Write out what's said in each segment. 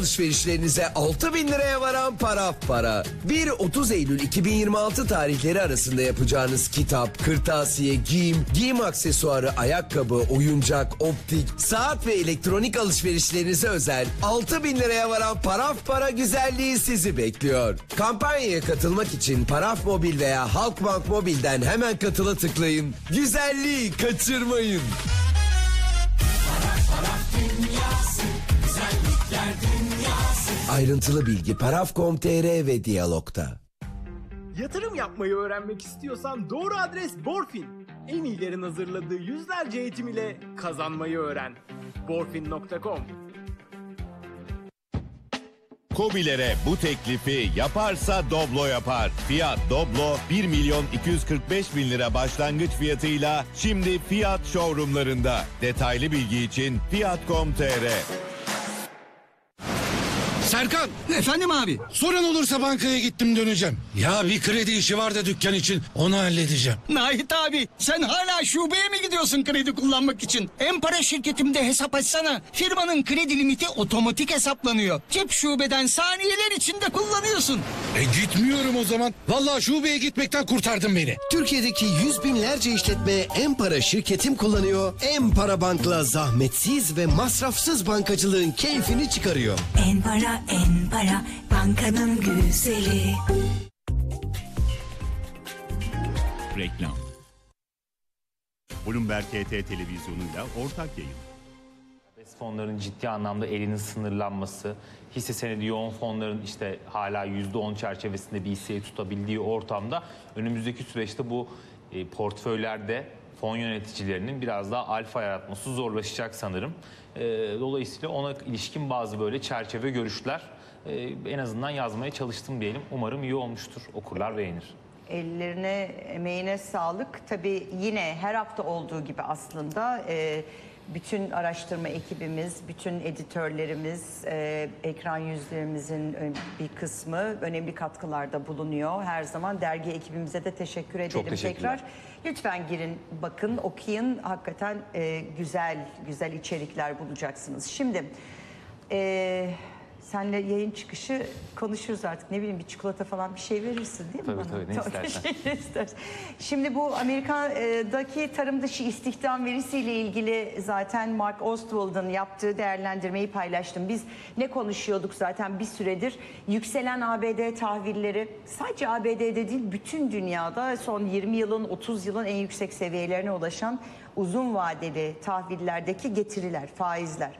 Alışverişlerinize 6.000 liraya varan para. 1-30 Eylül 2026 tarihleri arasında yapacağınız kitap, kırtasiye, giyim aksesuarı, ayakkabı, oyuncak, optik, saat ve elektronik alışverişlerinize özel 6.000 liraya varan para güzelliği sizi bekliyor. Kampanyaya katılmak için Paraf Mobil veya Halkbank Mobil'den hemen katıla tıklayın. Güzelliği kaçırmayın. Paraf dünyası, güzellikler dünyası. Ayrıntılı bilgi paraf.com.tr ve Diyalog'da. Yatırım yapmayı öğrenmek istiyorsan doğru adres Borfin. En iyilerin hazırladığı yüzlerce eğitim ile kazanmayı öğren. Borfin.com. KOBİ'lere bu teklifi yaparsa Doblo yapar. Fiyat Doblo 1.245.000 lira başlangıç fiyatıyla şimdi Fiyat showroomlarında. Detaylı bilgi için fiyat.com.tr. Serkan! Efendim abi? Sorun olursa bankaya gittim döneceğim. Ya bir kredi işi var da dükkan için, onu halledeceğim. Nahit abi, sen hala şubeye mi gidiyorsun kredi kullanmak için? En-Para şirketimde hesap açsana. Firmanın kredi limiti otomatik hesaplanıyor. Cep şubeden saniyeler içinde kullanıyorsun. Gitmiyorum o zaman. Vallahi şubeye gitmekten kurtardın beni. Türkiye'deki yüz binlerce işletme En-Para şirketim kullanıyor. En-Para Bank'la zahmetsiz ve masrafsız bankacılığın keyfini çıkarıyor. En-Para, En-Para, bankanın güzeli. Reklam. Bloomberg HT televizyonuyla ortak yayın. Fonların ciddi anlamda elinin sınırlanması, hisse senedi yoğun fonların işte hala %10 çerçevesinde bir hisseyi tutabildiği ortamda önümüzdeki süreçte bu portföylerde fon yöneticilerinin biraz daha alfa yaratması zorlaşacak sanırım. Dolayısıyla ona ilişkin bazı böyle çerçeve görüşler en azından yazmaya çalıştım diyelim. Umarım iyi olmuştur. Okurlar beğenir. Ellerine, emeğine sağlık. Tabii yine her hafta olduğu gibi aslında bütün araştırma ekibimiz, bütün editörlerimiz, ekran yüzlerimizin bir kısmı önemli katkılarda bulunuyor. Her zaman dergi ekibimize de teşekkür ederim tekrar. Lütfen girin, bakın, okuyun. Hakikaten güzel içerikler bulacaksınız. Şimdi senle yayın çıkışı konuşuruz artık. Ne bileyim, bir çikolata falan bir şey verirsin değil mi bana? Tabii, ne istersen. Şimdi bu Amerika'daki tarım dışı istihdam verisiyle ilgili zaten Mark Ostwald'ın yaptığı değerlendirmeyi paylaştım. Biz ne konuşuyorduk zaten bir süredir? Yükselen ABD tahvilleri sadece ABD'de değil bütün dünyada son 20 yılın 30 yılın en yüksek seviyelerine ulaşan uzun vadeli tahvillerdeki getiriler, faizler.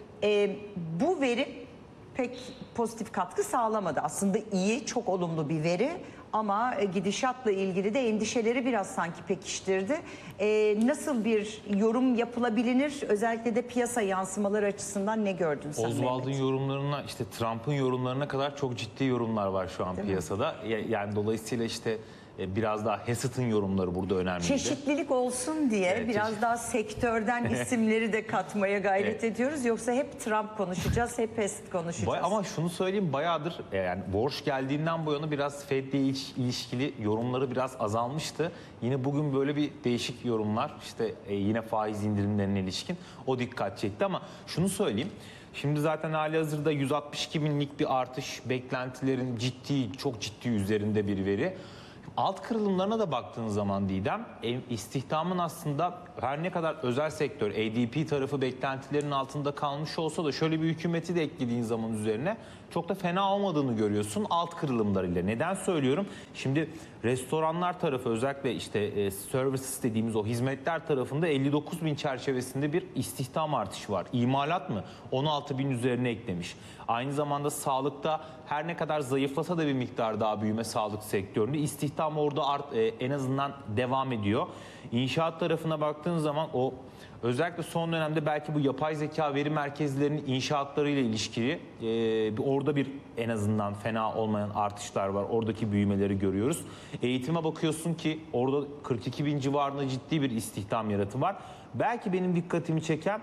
Bu veri pek pozitif katkı sağlamadı. Aslında iyi, çok olumlu bir veri ama gidişatla ilgili de endişeleri biraz sanki pekiştirdi. Nasıl bir yorum yapılabilir? Özellikle de piyasa yansımaları açısından ne gördün sen? Oswald'ın yorumlarına, işte Trump'ın yorumlarına kadar çok ciddi yorumlar var şu an piyasada. Yani dolayısıyla işte biraz daha Hessett'ın yorumları burada önemli. Çeşitlilik olsun diye biraz daha sektörden isimleri de katmaya gayret ediyoruz. Yoksa hep Trump konuşacağız, hep Hessett konuşacağız. Ama şunu söyleyeyim, bayağıdır yani borç geldiğinden bu yana biraz Fed'le ilişkili yorumları biraz azalmıştı. Yine bugün böyle bir değişik yorumlar, işte yine faiz indirimlerine ilişkin o dikkat çekti ama şunu söyleyeyim. Şimdi zaten halihazırda 162 binlik bir artış, beklentilerin çok ciddi üzerinde bir veri. Alt kırılımlarına da baktığın zaman Didem, istihdamın aslında her ne kadar özel sektör, ADP tarafı beklentilerin altında kalmış olsa da şöyle bir hükümeti de eklediğin zaman üzerine çok da fena olmadığını görüyorsun alt kırılımlarıyla. Neden söylüyorum? Şimdi restoranlar tarafı, özellikle işte services dediğimiz o hizmetler tarafında 59 bin çerçevesinde bir istihdam artışı var. İmalat mı? 16 bin üzerine eklemiş. Aynı zamanda sağlıkta her ne kadar zayıflasa da bir miktar daha büyüme sağlık sektöründe, istihdam orada en azından devam ediyor. İnşaat tarafına baktığın zaman o özellikle son dönemde belki bu yapay zeka veri merkezlerinin inşaatlarıyla ilişkili orada bir en azından fena olmayan artışlar var. Oradaki büyümeleri görüyoruz. Eğitime bakıyorsun ki orada 42 bin civarında ciddi bir istihdam yaratımı var. Belki benim dikkatimi çeken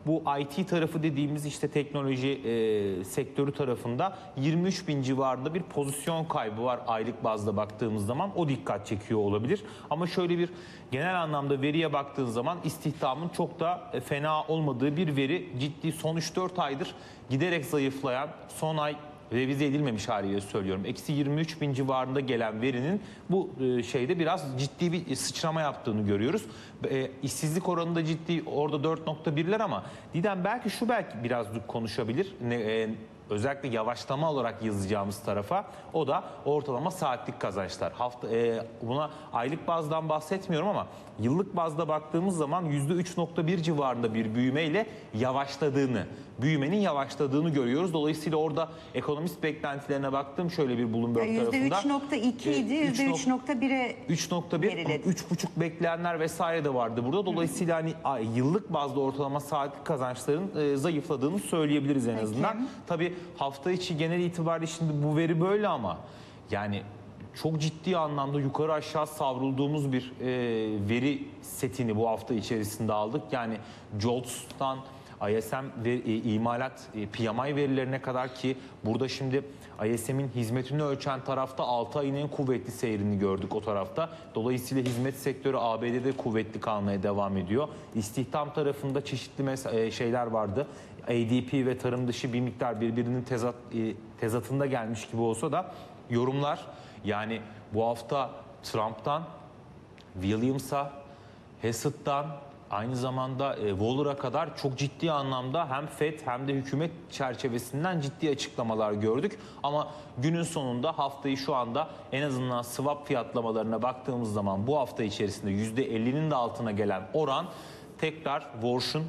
bu IT tarafı dediğimiz işte teknoloji sektörü tarafında 23 bin civarında bir pozisyon kaybı var aylık bazda baktığımız zaman. O dikkat çekiyor olabilir. Ama şöyle bir genel anlamda veriye baktığın zaman istihdamın çok da fena olmadığı bir veri. Ciddi son 3-4 aydır giderek zayıflayan, son ay revize edilmemiş haliyle söylüyorum. Eksi 23 bin civarında gelen verinin bu şeyde biraz ciddi bir sıçrama yaptığını görüyoruz. İşsizlik oranı da ciddi, orada 4.1'ler ama Didem belki biraz konuşabilir. Özellikle yavaşlama olarak yazacağımız tarafa, o da ortalama saatlik kazançlar. Buna aylık bazdan bahsetmiyorum ama yıllık bazda baktığımız zaman %3.1 civarında bir büyümeyle büyümenin yavaşladığını görüyoruz. Dolayısıyla orada ekonomist beklentilerine baktım şöyle bir Bloomberg tarafında. %3.2 idi, %3.1'e 3.1, geriledi. 3.5 bekleyenler vesaire de vardı burada. Dolayısıyla hani yıllık bazda ortalama saatlik kazançların zayıfladığını söyleyebiliriz en azından. Tabii hafta içi genel itibariyle şimdi bu veri böyle ama yani çok ciddi anlamda yukarı aşağı savrulduğumuz bir veri setini bu hafta içerisinde aldık. Yani JOLTS'tan ISM ve imalat PMI verilerine kadar ki burada şimdi ISM'in hizmetini ölçen tarafta 6 ayın en kuvvetli seyrini gördük o tarafta. Dolayısıyla hizmet sektörü ABD'de kuvvetli kalmaya devam ediyor. İstihdam tarafında çeşitli şeyler vardı. ADP ve tarım dışı bir miktar birbirinin tezatında gelmiş gibi olsa da yorumlar, yani bu hafta Trump'tan Williams'a, Hassett'tan aynı zamanda Waller'a kadar çok ciddi anlamda hem FED hem de hükümet çerçevesinden ciddi açıklamalar gördük. Ama günün sonunda haftayı şu anda en azından swap fiyatlamalarına baktığımız zaman bu hafta içerisinde %50'nin de altına gelen oran tekrar Warsh'un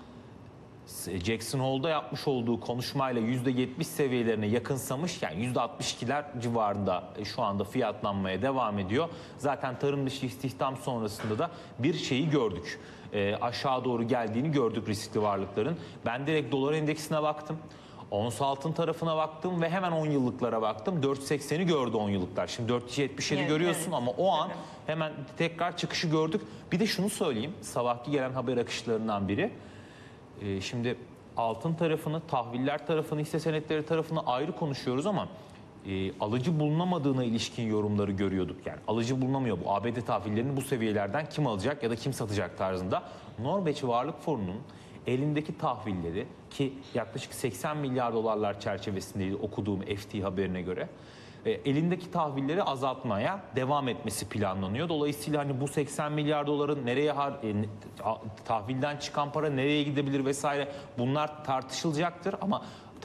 Jackson Hole'da yapmış olduğu konuşmayla %70 seviyelerine yakınsamış, yani %62'ler civarında şu anda fiyatlanmaya devam ediyor. Zaten tarım dışı istihdam sonrasında da bir şeyi gördük. Aşağı doğru geldiğini gördük riskli varlıkların. Ben direkt dolar endeksine baktım. Ons altın tarafına baktım ve hemen 10 yıllıklara baktım. 4.80'i gördü 10 yıllıklar. Şimdi 4.77 görüyorsun ama o an hemen tekrar çıkışı gördük. Bir de şunu söyleyeyim, sabahki gelen haber akışlarından biri. Şimdi altın tarafını, tahviller tarafını, hisse senetleri tarafını ayrı konuşuyoruz ama alıcı bulunamadığına ilişkin yorumları görüyorduk. Yani alıcı bulunamıyor, bu ABD tahvillerini bu seviyelerden kim alacak ya da kim satacak tarzında. Norveç Varlık Fonu'nun elindeki tahvilleri, ki yaklaşık 80 milyar dolarlar çerçevesindeydi okuduğum FT haberine göre, elindeki tahvilleri azaltmaya devam etmesi planlanıyor. Dolayısıyla hani bu 80 milyar doların tahvilden çıkan para nereye gidebilir vesaire, bunlar tartışılacaktır ama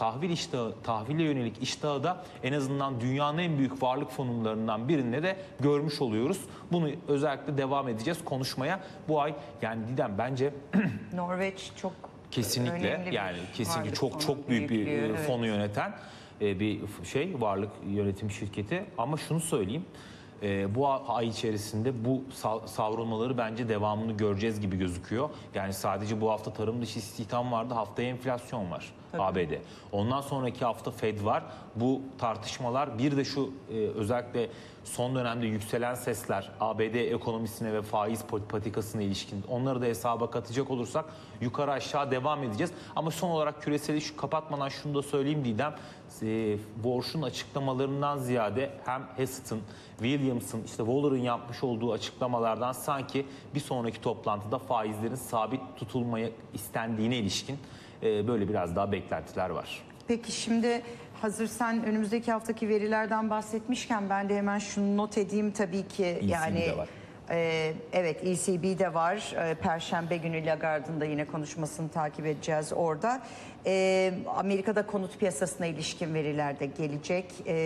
tahvile yönelik iştahı da en azından dünyanın en büyük varlık fonlarından birinde de görmüş oluyoruz. Bunu özellikle devam edeceğiz konuşmaya bu ay. Yani Didem bence Norveç çok kesinlikle, yani kesinlikle çok büyük bir fonu yöneten bir varlık yönetim şirketi. Ama şunu söyleyeyim, bu ay içerisinde bu savrulmaları bence devamını göreceğiz gibi gözüküyor. Yani sadece bu hafta tarım dışı istihdam vardı, haftaya enflasyon var. Tabii. ABD. Ondan sonraki hafta Fed var. Bu tartışmalar, bir de şu özellikle son dönemde yükselen sesler ABD ekonomisine ve faiz politikasına ilişkin, onları da hesaba katacak olursak yukarı aşağı devam edeceğiz. Ama son olarak küreseli kapatmadan şunu da söyleyeyim Didem. Warsh'un açıklamalarından ziyade hem Hassett'ın, Williams'ın, işte Waller'ın yapmış olduğu açıklamalardan sanki bir sonraki toplantıda faizlerin sabit tutulmaya istendiğine ilişkin böyle biraz daha beklentiler var. Peki şimdi hazır sen önümüzdeki haftaki verilerden bahsetmişken ben de hemen şunu not edeyim tabii ki. ECB'de var. Evet, ECB'de var. Perşembe günü Lagarde'ın da yine konuşmasını takip edeceğiz orada. Amerika'da konut piyasasına ilişkin veriler de gelecek.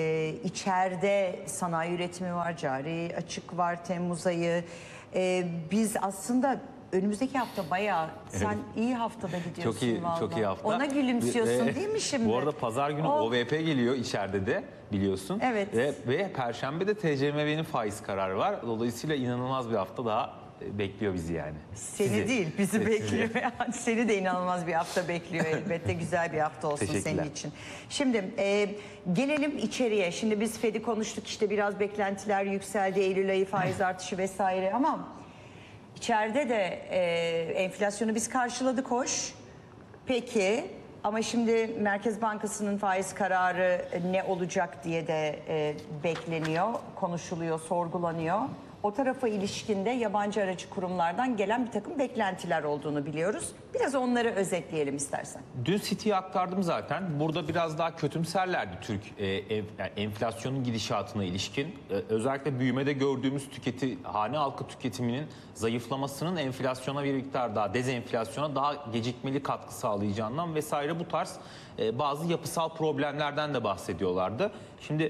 İçeride sanayi üretimi var, cari açık var Temmuz ayı. Biz aslında önümüzdeki hafta bayağı sen iyi haftada gidiyorsun vallahi. Çok iyi hafta. Ona gülümsüyorsun değil mi şimdi? Bu arada pazar günü OVP geliyor içeride de biliyorsun. Evet. Ve Perşembe de TCMB'nin faiz kararı var. Dolayısıyla inanılmaz bir hafta daha bekliyor bizi yani. Seni değil, bizi bekliyor. Seni de inanılmaz bir hafta bekliyor elbette. Güzel bir hafta olsun senin için. Şimdi gelelim içeriye. Şimdi biz Fed'i konuştuk, işte biraz beklentiler yükseldi. Eylül ayı faiz artışı vesaire ama İçeride de enflasyonu biz karşıladık hoş Peki ama şimdi Merkez Bankası'nın faiz kararı ne olacak diye de bekleniyor, konuşuluyor, sorgulanıyor. O tarafa ilişkinde yabancı aracı kurumlardan gelen bir takım beklentiler olduğunu biliyoruz. Biraz onları özetleyelim istersen. Dün City'ye aktardım zaten. Burada biraz daha kötümserlerdi Türk enflasyonun gidişatına ilişkin. Özellikle büyümede gördüğümüz hane halkı tüketiminin zayıflamasının enflasyona bir miktar daha, dezenflasyona daha gecikmeli katkı sağlayacağından vesaire bu tarz bazı yapısal problemlerden de bahsediyorlardı. Şimdi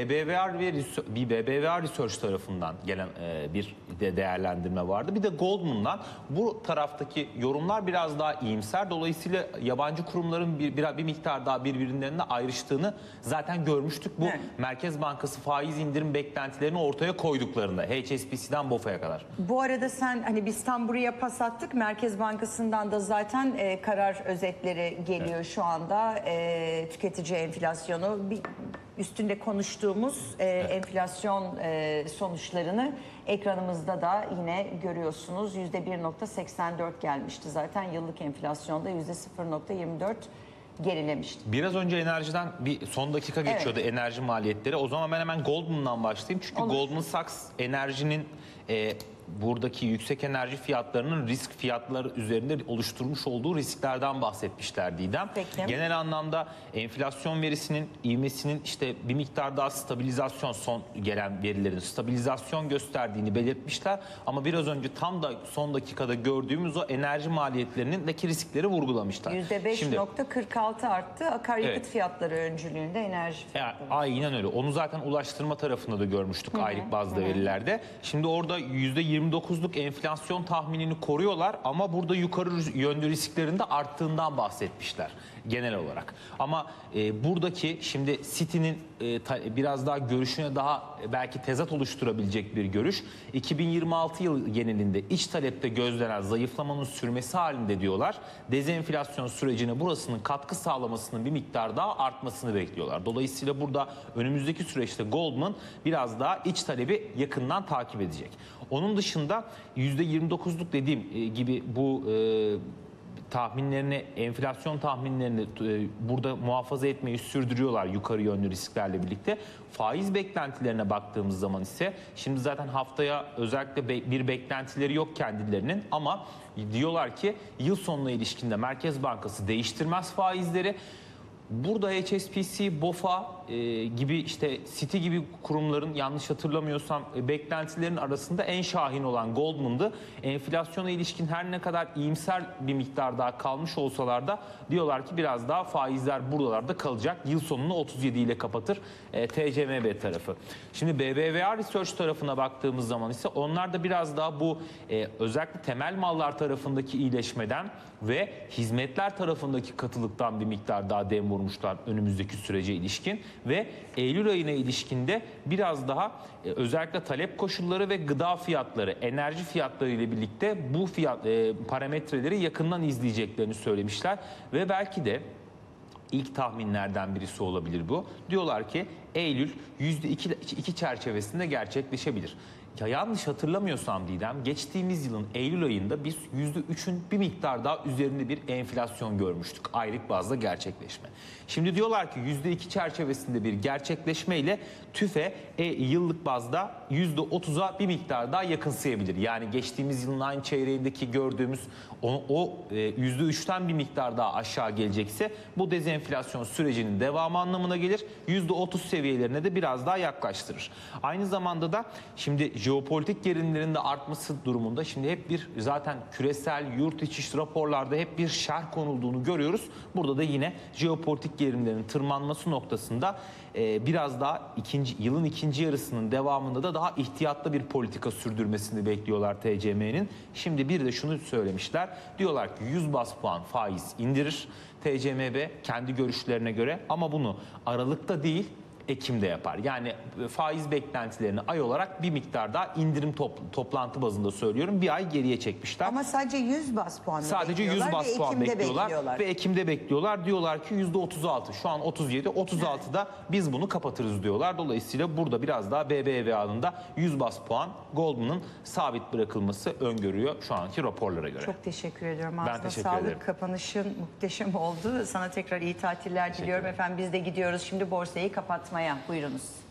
BBVA Research tarafından gelen bir değerlendirme vardı. Bir de Goldman'dan bu taraftaki yorumlar biraz daha iyimser. Dolayısıyla yabancı kurumların bir miktar daha birbirlerinden ayrıştığını zaten görmüştük. Bu evet. Merkez Bankası faiz indirim beklentilerini ortaya koyduklarında HSBC'den BOFA'ya kadar. Bu arada sen hani biz tam buraya pas attık. Merkez Bankası'ndan da zaten karar özetleri geliyor evet. Şu anda. Tüketici enflasyonu üstünde konuştuğumuz enflasyon sonuçlarını ekranımızda da yine görüyorsunuz. %1.84 gelmişti zaten, yıllık enflasyonda %0.24 gerilemişti. Biraz önce enerjiden bir son dakika geçiyordu evet. Enerji maliyetleri. O zaman ben hemen Goldman'dan başlayayım. Çünkü olur. Goldman Sachs enerjinin buradaki yüksek enerji fiyatlarının risk fiyatları üzerinde oluşturmuş olduğu risklerden bahsetmişler Didem. Peki. Genel anlamda enflasyon verisinin ivmesinin işte bir miktar daha stabilizasyon, son gelen verilerin stabilizasyon gösterdiğini belirtmişler. Ama biraz önce tam da son dakikada gördüğümüz o enerji maliyetlerindeki riskleri vurgulamışlar. %5.46 arttı. Akaryakıt evet. Fiyatları öncülüğünde enerji fiyatları. Yani, aynen öyle. Onu zaten ulaştırma tarafında da görmüştük aylık bazda verilerde. Şimdi orada %29'luk enflasyon tahminini koruyorlar ama burada yukarı yönlü risklerin de arttığından bahsetmişler genel olarak. Ama buradaki şimdi City'nin biraz daha görüşüne daha belki tezat oluşturabilecek bir görüş. 2026 yıl genelinde iç talepte gözlenen zayıflamanın sürmesi halinde diyorlar. Dezenflasyon sürecine burasının katkı sağlamasının bir miktar daha artmasını bekliyorlar. Dolayısıyla burada önümüzdeki süreçte Goldman biraz daha iç talebi yakından takip edecek. Onun dışında %29'luk dediğim gibi bu tahminlerini, enflasyon tahminlerini burada muhafaza etmeyi sürdürüyorlar yukarı yönlü risklerle birlikte. Faiz beklentilerine baktığımız zaman ise şimdi zaten haftaya özellikle bir beklentileri yok kendilerinin ama diyorlar ki yıl sonuna ilişkinde Merkez Bankası değiştirmez faizleri. Burada HSBC, BOFA gibi işte Citi gibi kurumların yanlış hatırlamıyorsam beklentilerin arasında en şahin olan Goldman'dı. Enflasyona ilişkin her ne kadar iyimser bir miktar daha kalmış olsalar da diyorlar ki biraz daha faizler buralarda kalacak. Yıl sonunu 37 ile kapatır TCMB tarafı. Şimdi BBVA Research tarafına baktığımız zaman ise onlar da biraz daha bu özellikle temel mallar tarafındaki iyileşmeden ve hizmetler tarafındaki katılıktan bir miktar daha dem vurmuşlar önümüzdeki sürece ilişkin ve Eylül ayına ilişkinde biraz daha özellikle talep koşulları ve gıda fiyatları, enerji fiyatları ile birlikte bu fiyat parametreleri yakından izleyeceklerini söylemişler ve belki de ilk tahminlerden birisi olabilir bu. Diyorlar ki Eylül %2 çerçevesinde gerçekleşebilir. Ya yanlış hatırlamıyorsam Didem, geçtiğimiz yılın Eylül ayında biz %3'ün bir miktar daha üzerinde bir enflasyon görmüştük. Aylık bazda gerçekleşme. Şimdi diyorlar ki %2 çerçevesinde bir gerçekleşmeyle TÜFE yıllık bazda %30'a bir miktar daha yakınsayabilir. Yani geçtiğimiz yılın aynı çeyreğindeki gördüğümüz o %3'ten bir miktar daha aşağı gelecekse bu dezenflasyon sürecinin devamı anlamına gelir. %30 seviyelerine de biraz daha yaklaştırır. Aynı zamanda da şimdi jeopolitik gerilimlerin de artması durumunda şimdi hep bir zaten küresel yurt içi raporlarda hep bir şerh konulduğunu görüyoruz. Burada da yine jeopolitik gerilimlerin tırmanması noktasında biraz daha yılın ikinci yarısının devamında da daha ihtiyatlı bir politika sürdürmesini bekliyorlar TCM'nin. Şimdi bir de şunu söylemişler. Diyorlar ki 100 bas puan faiz indirir TCMB kendi görüşlerine göre ama bunu Aralık'ta değil Ekim'de yapar. Yani faiz beklentilerini ay olarak bir miktar daha indirim toplantı bazında söylüyorum. Bir ay geriye çekmişler. Ama sadece 100 bas puan Sadece 100 bas puan bekliyorlar ve Ekim'de bekliyorlar. Diyorlar ki %36, şu an 37, 36'da biz bunu kapatırız diyorlar. Dolayısıyla burada biraz daha BBVA'nın 100 bas puan Goldman'ın sabit bırakılması öngörüyor şu anki raporlara göre. Çok teşekkür ediyorum. Ben Ağzına teşekkür sağlık. ederim. Kapanışın muhteşem oldu. Sana tekrar iyi tatiller diliyorum. Efendim biz de gidiyoruz şimdi borsayı kapatmaya. Buyurunuz.